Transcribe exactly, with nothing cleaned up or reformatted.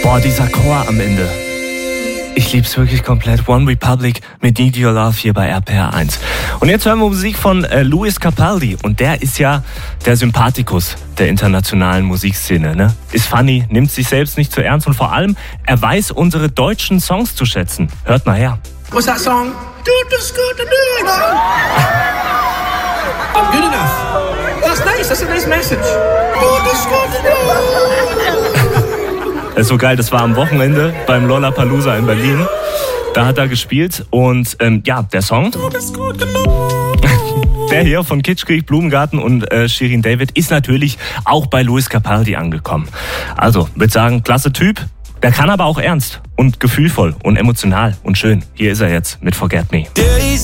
Boah, dieser Chor am Ende. Ich lieb's wirklich komplett. One Republic mit Need Your Love hier bei R P R eins. Und jetzt hören wir Musik von äh, Lewis Capaldi. Und der ist ja der Sympathikus der internationalen Musikszene. Ne? Ist funny, nimmt sich selbst nicht zu ernst und vor allem, er weiß unsere deutschen Songs zu schätzen. Hört mal her. What's that song? Do this good to do it. I'm good enough. That's nice. That's a nice message. Do this good to do it. Das ist so geil, das war am Wochenende beim Lollapalooza in Berlin. Da hat er gespielt und ähm, ja, der Song, der hier von Kitschkrieg, Blumengarten und äh, Shirin David, ist natürlich auch bei Lewis Capaldi angekommen. Also, würde sagen, klasse Typ. Der kann aber auch ernst und gefühlvoll und emotional und schön. Hier ist er jetzt mit Forget Me.